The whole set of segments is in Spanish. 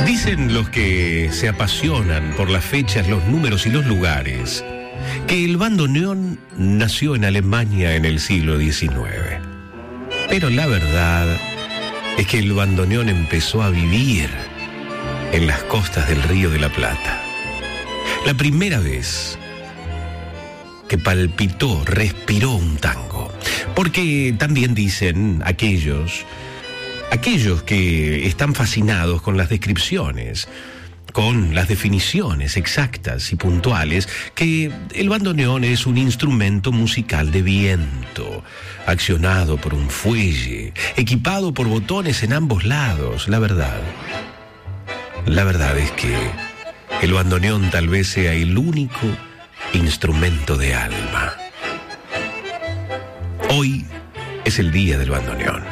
Dicen los que se apasionan por las fechas, los números y los lugares, que el bandoneón nació en Alemania en el siglo XIX. Pero la verdad es que el bandoneón empezó a vivir en las costas del Río de la Plata. La primera vez que palpitó, respiró un tango. Porque también dicen aquellos que están fascinados con las descripciones, con las definiciones exactas y puntuales, que el bandoneón es un instrumento musical de viento, accionado por un fuelle, equipado por botones en ambos lados. La verdad es que el bandoneón tal vez sea el único instrumento de alma. Hoy es el día del bandoneón.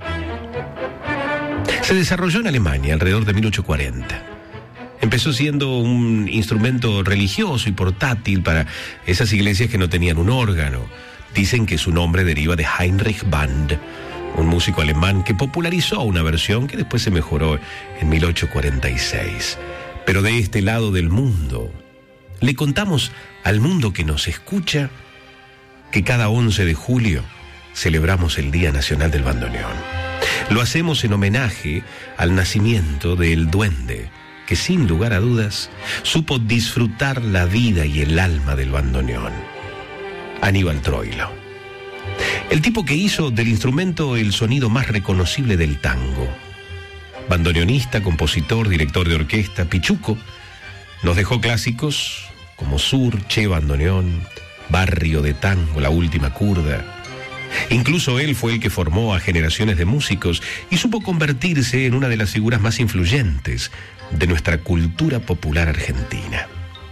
Se desarrolló en Alemania alrededor de 1840. Empezó siendo un instrumento religioso y portátil para esas iglesias que no tenían un órgano. Dicen que su nombre deriva de Heinrich Band, un músico alemán que popularizó una versión que después se mejoró en 1846. Pero de este lado del mundo, le contamos al mundo que nos escucha que cada 11 de julio celebramos el Día Nacional del Bandoneón. Lo hacemos en homenaje al nacimiento del duende, que sin lugar a dudas supo disfrutar la vida y el alma del bandoneón. Aníbal Troilo. El tipo que hizo del instrumento el sonido más reconocible del tango. Bandoneonista, compositor, director de orquesta, Pichuco, nos dejó clásicos como Sur, Che Bandoneón, Barrio de Tango, La Última Curda. Incluso él fue el que formó a generaciones de músicos y supo convertirse en una de las figuras más influyentes de nuestra cultura popular argentina.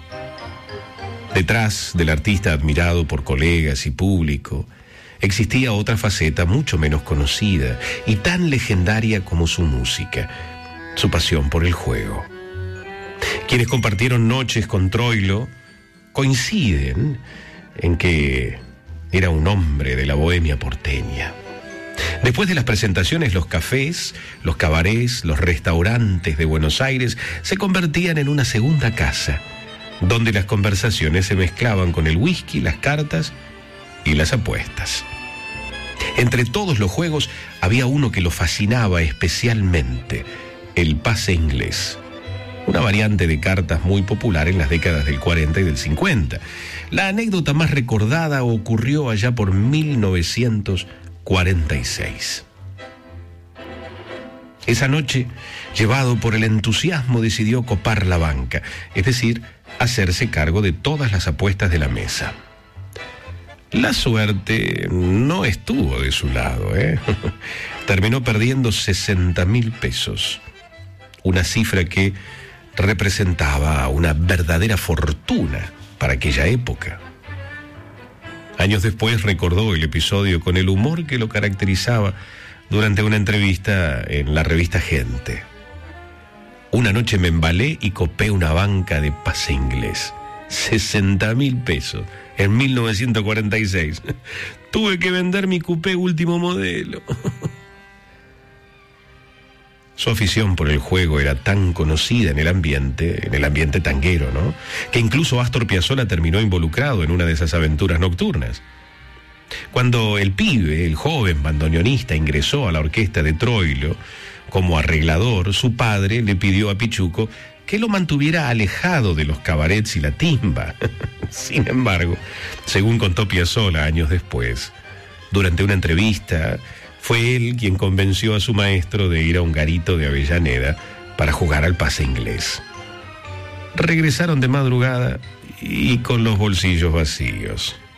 Detrás del artista admirado por colegas y público, existía otra faceta mucho menos conocida y tan legendaria como su música, su pasión por el juego. Quienes compartieron noches con Troilo coinciden en que era un hombre de la bohemia porteña. Después de las presentaciones, los cafés, los cabarets, los restaurantes de Buenos Aires se convertían en una segunda casa, donde las conversaciones se mezclaban con el whisky, las cartas y las apuestas. Entre todos los juegos había uno que lo fascinaba especialmente, el pase inglés, una variante de cartas muy popular en las décadas del 40 y del 50. La anécdota más recordada ocurrió allá por 1946. Esa noche, llevado por el entusiasmo, decidió copar la banca, es decir, hacerse cargo de todas las apuestas de la mesa. La suerte no estuvo de su lado, Terminó perdiendo 60.000 pesos, una cifra que representaba una verdadera fortuna para aquella época. Años después recordó el episodio con el humor que lo caracterizaba durante una entrevista en la revista Gente. Una noche me embalé y copé una banca de pase inglés. 60.000 pesos en 1946. Tuve que vender mi coupé último modelo. Su afición por el juego era tan conocida en el ambiente tanguero, ¿no?, que incluso Astor Piazzolla terminó involucrado en una de esas aventuras nocturnas. Cuando el joven bandoneonista, ingresó a la orquesta de Troilo como arreglador, su padre le pidió a Pichuco que lo mantuviera alejado de los cabarets y la timba. Sin embargo, según contó Piazzolla años después, durante una entrevista, fue él quien convenció a su maestro de ir a un garito de Avellaneda para jugar al pase inglés. Regresaron de madrugada y con los bolsillos vacíos.